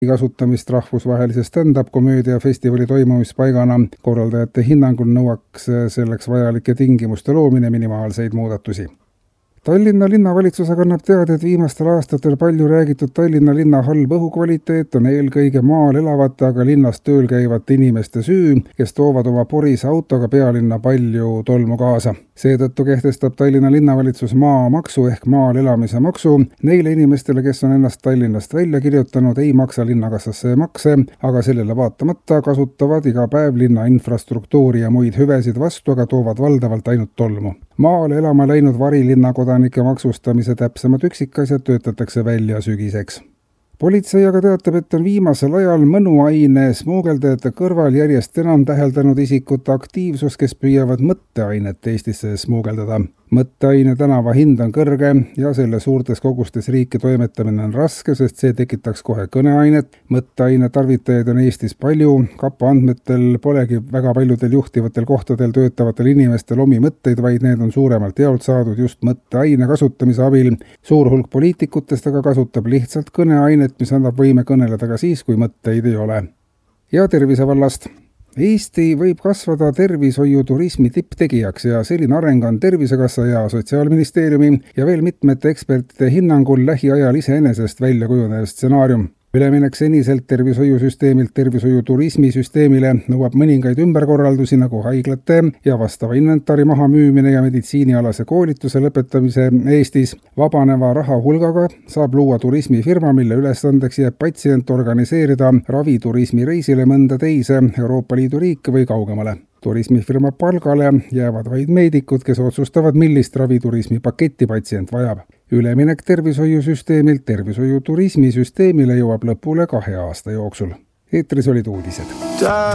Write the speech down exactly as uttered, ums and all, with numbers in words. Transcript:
kasutamist rahvusvahelise stand-up komöödia festivali toimumispaigana. Korraldajate hinnangul nõuaks selleks vajalike tingimuste loomine minimaalseid muudatusi. Tallinna linnavalitsus annab teada, et viimastel aastatel palju räägitud Tallinna linna halb õhukvaliteet on eelkõige maal elavate, aga linnas tööl käivate inimeste süü, kes toovad oma porise autoga pealinna palju tolmu kaasa. Seetõttu kehtestab Tallinna linnavalitsus maamaksu ehk maal elamise maksu. Neile inimestele, kes on ennast Tallinnast välja kirjutanud, ei maksa linnakassasse makse, aga sellele vaatamata kasutavad iga päev linna infrastruktuuri ja muid hüvesid vastu, aga toovad valdavalt ainult tolmu. Maale elama läinud varilinna kodanike maksustamise täpsemad üksikasjad töötatakse välja sügiseks. Politsei aga teatab, et on viimasel ajal mõnuaine smuugeldajate kõrval järjest enam täheldanud isikute aktiivsus, kes püüavad mõtteainet Eestisse smuugeldada. Mõtteaine tänava hind on kõrge ja selle suurtes kogustes riiki toimetamine on raske, sest see tekitaks kohe kõneainet. Mõtteaine tarvitajaid on Eestis palju. Kapa andmetel polegi väga paljudel juhtivatel kohtadel töötavatel inimestel omi mõtteid, vaid need on suuremalt jaolt saadud just mõtteaine kasutamise abil. Suur hulk poliitikutest aga kasutab lihtsalt kõneainet, mis annab võime kõneleda ka siis, kui mõtteid ei ole. Ja tervisevallast. Eesti võib kasvada tervishoiuturismi tipptegijaks ja selline areng on Tervisekassa ja Sotsiaalministeeriumi ja veel mitmete ekspertide hinnangul lähiajal iseenesest välja kujunev stsenaarium. Üleminek seniselt tervishoiusüsteemilt tervishoiuturismi süsteemile nõuab mõningaid ümberkorraldusi nagu haiglate ja vastava inventari maha müümine ja meditsiinialase koolituse lõpetamise Eestis. Vabaneva raha hulgaga saab luua turismifirma, mille ülesandeks jääb patsient organiseerida raviturismi reisile mõnda teise Euroopa Liidu riike või kaugemale. Turismifirma palgale jäävad vaid meedikud, kes otsustavad, millist raviturismi paketti patsient vajab. Üleminek tervishoiusüsteemilt tervishoiuturismi süsteemile jõuab lõpule kahe aasta jooksul. Eetris olid uudised.